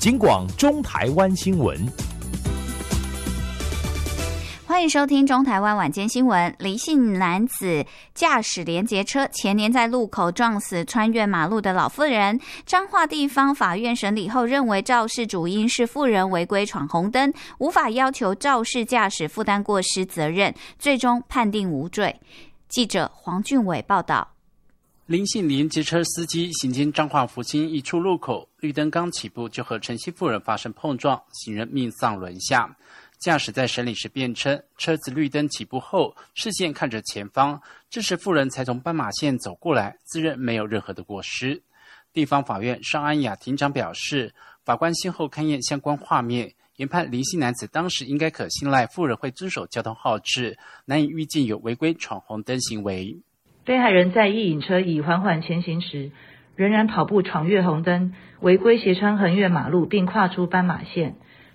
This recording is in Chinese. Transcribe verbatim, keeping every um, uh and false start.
警广中台湾新闻。 欢迎收听中台湾晚间新闻。黎姓男子驾驶联结车前年在路口撞死穿越马路的老妇人，彰化地方法院审理后认为肇事主因是妇人违规闯红灯，无法要求肇事驾驶负担过失责任，最终判定无罪。记者黄俊伟报道。 林姓联结车司机行经彰化福兴一处路口，绿灯刚起步就和陈姓妇人发生碰撞，行人命丧轮下。驾驶在审理时辩称，车子绿灯起步后，视线看着前方，这时妇人才从斑马线走过来，自认没有任何的过失。地方法院尚安雅庭长表示，法官先后勘验相关画面，研判林姓男子当时应该可信赖妇人会遵守交通号志，难以预见有违规闯红灯行为。 被害人在一引车已缓缓前行时，仍然跑步闯越红灯，违规斜穿横越马路并跨出斑马线。